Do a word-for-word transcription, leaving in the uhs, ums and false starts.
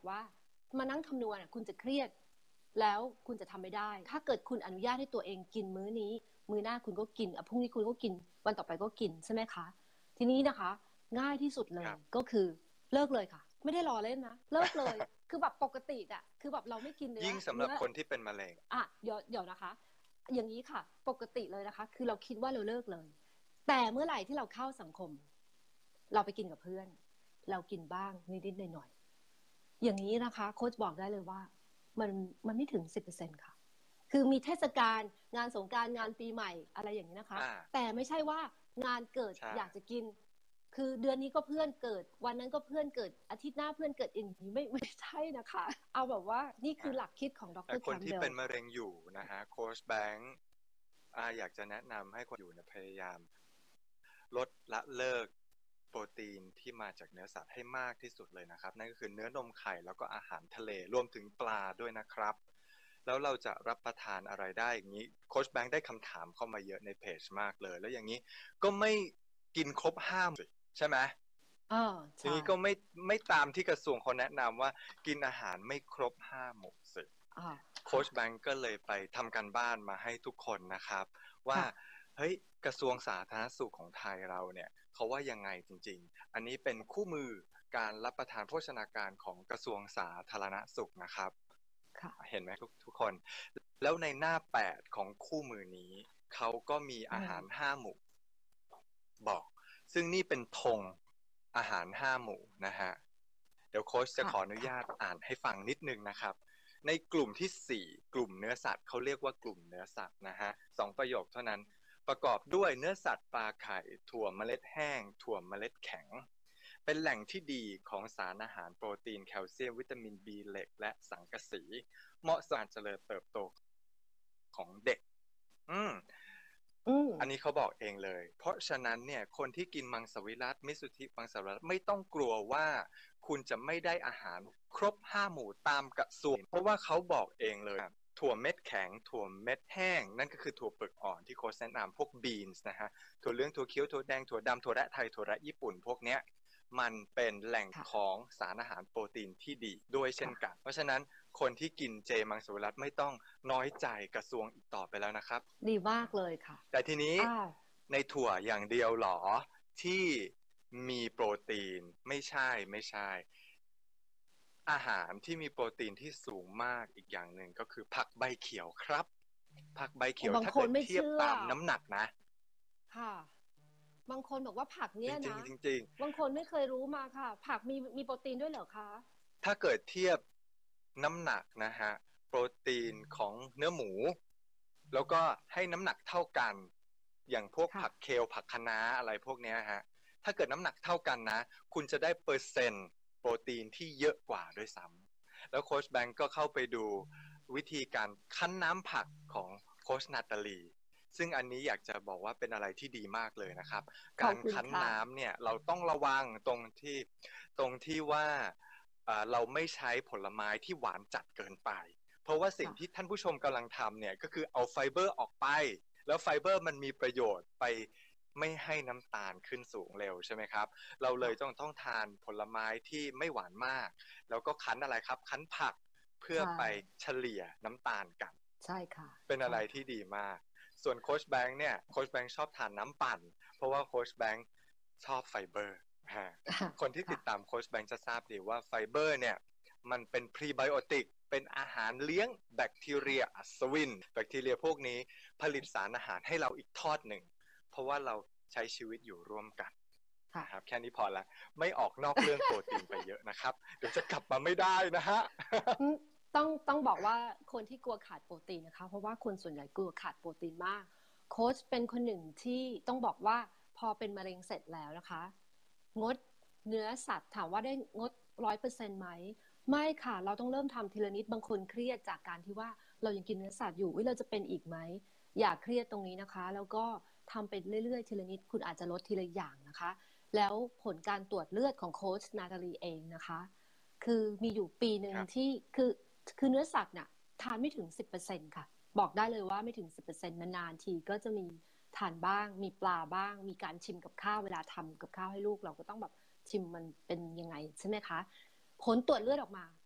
ว่ามานั่งคำนวณคุณจะเครียดแล้วคุณจะทำไม่ได้ถ้าเกิดคุณอนุญาตให้ตัวเองกินมื้อนี้มื้อหน้าคุณก็กินอ่ะพรุ่งนี้คุณก็กินวันต่อไปก็กินใช่ไหมคะทีนี้นะคะง่ายที่สุดเลยก็คือเลิกเลยค่ะไม่ได้รอเล่นนะเลิกเลยคือแบบปกติอ่ะคือแบบเราไม่กินเนื้อยิ่งสำหรับคนที่เป็นมะเร็งอ่ะเดี๋ยวเดี๋ยวนะคะอย่างนี้ค่ะปกติเลยนะคะคือเราคิดว่าเราเลิกเลยแต่เมื่อไหร่ที่เราเข้าสังคมเราไปกินกับเพื่อนเรากินบ้างนิดๆหน่อยๆอย่างนี้นะคะโค้ชบอกได้เลยว่ามันมันไม่ถึง สิบเปอร์เซ็นต์ ค่ะคือมีเทศกาลงานสงกรานต์งานปีใหม่อะไรอย่างนี้นะคะแต่ไม่ใช่ว่างานเกิดอยากจะกินคือเดือนนี้ก็เพื่อนเกิดวันนั้นก็เพื่อนเกิดอาทิตย์หน้าเพื่อนเกิดอย่างนี้ไม่ไม่ใช่นะคะเอาแบบว่านี่คือหลักคิดของดร. คนที่เป็นมะเร็งอยู่นะฮะโค้ชแบงค์อยากจะแนะนำให้คนอยู่พยายามลดละเลิกโปรตีนที่มาจากเนื้อสัตว์ให้มากที่สุดเลยนะครับนั่นก็คือเนื้อนมไข่แล้วก็อาหารทะเลรวมถึงปลาด้วยนะครับแล้วเราจะรับประทานอะไรได้อย่างนี้โค้ชแบงค์ได้คำถามเข้ามาเยอะในเพจมากเลยแล้วอย่างนี้ก็ไม่กินครบห้าหมู่ใช่ไหมอ๋อใช่ทีนี้ก็ไม่ไม่ตามที่กระทรวงเขาแนะนำว่ากินอาหารไม่ครบห้าหมู่สิโค้ชแบงค์ก็เลยไปทำการบ้านมาให้ทุกคนนะครับว่าเฮ้ยกระทรวงสาธารณสุขของไทยเราเนี่ยเขาว่ายังไงจริงๆอันนี้เป็นคู่มือการรับประทานโภชนาการของกระทรวงสาธารณสุขนะครับเห็นไหมทุกทุกคนแล้วในหน้าแปดของคู่มือนี้เขาก็มีอาหารห้าหมู่บอกซึ่งนี่เป็นธงอาหารห้าหมู่นะฮะเดี๋ยวโค้ชจะขออนุญาตอ่านให้ฟังนิดนึงนะครับในกลุ่มที่สี่กลุ่มเนื้อสัตว์เขาเรียกว่ากลุ่มเนื้อสัตว์นะฮะสองประโยคเท่านั้นประกอบด้วยเนื้อสัตว์ปลาไข่ถั่วเมล็ดแห้งถั่วเมล็ดแข็งเป็นแหล่งที่ดีของสารอาหารโปรตีนแคลเซียมวิตามิน B เหล็กและสังกะสีเหมาะสำหรับเจริญเติบโตของเด็กอืมอันนี้เขาบอกเองเลยเพราะฉะนั้นเนี่ยคนที่กินมังสวิรัติมิสุทธิมังสวิรัติไม่ต้องกลัวว่าคุณจะไม่ได้อาหารครบห้าหมู่ตามกระทรวงเพราะว่าเขาบอกเองเลยถั่วเม็ดแข็งถั่วเม็ดแห้งนั่นก็คือถั่วเปลือกอ่อนที่โค้ชแนะนำพวกบีนส์นะฮะถั่วเหลืองถั่วเขียวถั่วแดงถั่วดำถั่วแระไทยถั่วแระญี่ปุ่นพวกเนี้ยมันเป็นแหล่งของสารอาหารโปรตีนที่ดีด้วยเช่นกันเพราะฉะนั้นคนที่กินเจมังสวิรัติไม่ต้องน้อยใจกระทรวงอีกต่อไปแล้วนะครับดีมากเลยค่ะแต่ทีนี้ในถั่วอย่างเดียวหรอที่มีโปรตีนไม่ใช่ไม่ใช่อาหารที่มีโปรตีนที่สูงมากอีกอย่างหนึ่งก็คือผักใบเขียวครับผักใบเขียวถ้าเกิดเทียบตามน้ำหนักนะค่ะบางคนบอกว่าผักเนี่ยนะจริงๆบางคนไม่เคยรู้มาค่ะผักมีมีโปรตีนด้วยเหรอคะถ้าเกิดเทียบน้ำหนักนะฮะโปรตีนของเนื้อหมูแล้วก็ให้น้ำหนักเท่ากันอย่างพวกผักเคลผักคะน้าอะไรพวกนี้ฮะถ้าเกิดน้ำหนักเท่ากันนะคุณจะได้เปอร์เซ็นต์โปรตีนที่เยอะกว่าด้วยซ้ำแล้วโค้ชแบงก์ก็เข้าไปดูวิธีการคั้นน้ำผักของโค้ชนาตาลีซึ่งอันนี้อยากจะบอกว่าเป็นอะไรที่ดีมากเลยนะครับการคั้นน้ำเนี่ยเราต้องระวังตรงที่ตรงที่ว่าเราไม่ใช้ผลไม้ที่หวานจัดเกินไปเพราะว่าสิ่งที่ท่านผู้ชมกำลังทำเนี่ยก็คือเอาไฟเบอร์ออกไปแล้วไฟเบอร์มันมีประโยชน์ไปไม่ให้น้ำตาลขึ้นสูงเร็วใช่ไหมครับเราเลยต้องต้องทานผลไม้ที่ไม่หวานมากแล้วก็คั้นอะไรครับคั้นผักเพื่อไปเฉลี่ยน้ำตาลกันใช่ค่ะเป็นอะไรที่ดีมากส่วนโค้ชแบงค์เนี่ยโค้ชแบงค์ชอบทานน้ำปั่นเพราะว่าโค้ชแบงค์ชอบไฟเบอร์คนที่ติดตามโค้ชแบงค์จะทราบดีว่าไฟเบอร์เนี่ยมันเป็นพรีไบโอติกเป็นอาหารเลี้ยงแบคทีเรียอัศวินแบคทีเรียพวกนี้ผลิตสารอาหารให้เราอีกทอดหนึ่งเพราะว่าเราใช้ชีวิตอยู่ร่วมกันนะครับแค่นี้พอละไม่ออกนอกเรื่องโปรตีนไปเยอะนะครับเดี๋ยวจะกลับมาไม่ได้นะฮะต้องต้องบอกว่าคนที่กลัวขาดโปรตีนนะคะเพราะว่าคนส่วนใหญ่กลัวขาดโปรตีนมากโค้ชเป็นคนหนึ่งที่ต้องบอกว่าพอเป็นมะเร็งเสร็จแล้วนะคะงดเนื้อสัตว์ถามว่าได้งดร้อยเปอร์เซ็นต์ไหมไม่ค่ะเราต้องเริ่มทำทีละนิดบางคนเครียดจากการที่ว่าเรายังกินเนื้อสัตว์อยู่เราจะเป็นอีกไหมอย่าเครียดตรงนี้นะคะแล้วก็ทำไปเรื่อยๆทีละนิดคุณอาจจะลดทีละอย่างนะคะแล้วผลการตรวจเลือดของโค้ชนาตาลีเองนะคะคือมีอยู่ปีหนึ่งที่คือคือเนื้อสัตว์น่ะทานไม่ถึง สิบเปอร์เซ็นต์ ค่ะบอกได้เลยว่าไม่ถึง สิบเปอร์เซ็นต์ นานๆทีก็จะมีทานบ้างมีปลาบ้างมีการชิมกับข้าวเวลาทำกับข้าวให้ลูกเราก็ต้องแบบชิมมันเป็นยังไงใช่ไหมคะผลตรวจเลือดออกมา